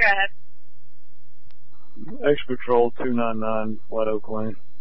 Go ahead. X Patrol 299, Flat Oak Lane.